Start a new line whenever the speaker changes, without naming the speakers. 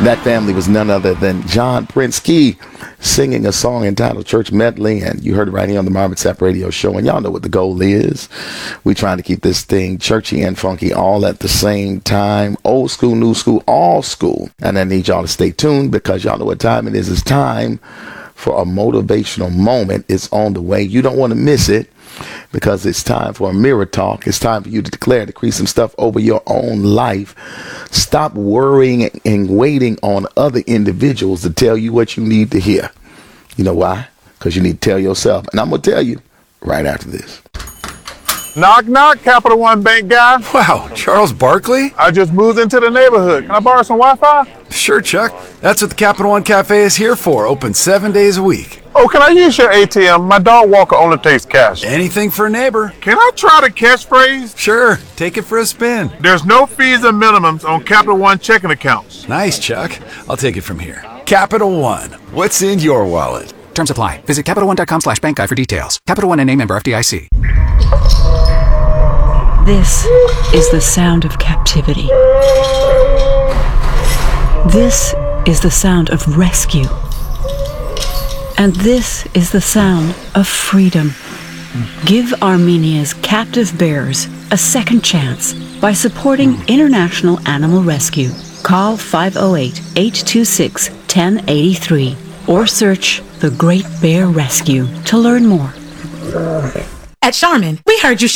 That family was none other than John Prince Key singing a song entitled Church Medley, and you heard it right here on the Marvin Sapp Radio Show. And y'all know what the goal is. We're trying to keep this thing churchy and funky all at the same time. Old school, new school, all school. And I need y'all to stay tuned because y'all know what time it is. It's time for a motivational moment. It's on the way. You don't want to miss it because it's time for a mirror talk. It's time for you to declare, decree some stuff over your own life. Stop worrying and waiting on other individuals to tell you what you need to hear. You know why? Because you need to tell yourself. And I'm going to tell you right after this.
Knock, knock, Capital One Bank guy.
Wow, Charles Barkley?
I just moved into the neighborhood. Can I borrow some Wi-Fi?
Sure, Chuck. That's what the Capital One Cafe is here for. Open 7 days a week.
Oh, can I use your ATM? My dog walker only takes cash.
Anything for a neighbor.
Can I try the catchphrase?
Sure, take it for a spin.
There's no fees or minimums on Capital One checking accounts.
Nice, Chuck. I'll take it from here. Capital One. What's in your wallet?
Terms apply. Visit CapitalOne.com/bankguide for details. Capital One and a member FDIC.
This is the sound of captivity. This is the sound of rescue. And this is the sound of freedom. Give Armenia's captive bears a second chance by supporting International Animal Rescue. Call 508-826-1083 or search The Great Bear Rescue to learn more.
At Charmin, we heard you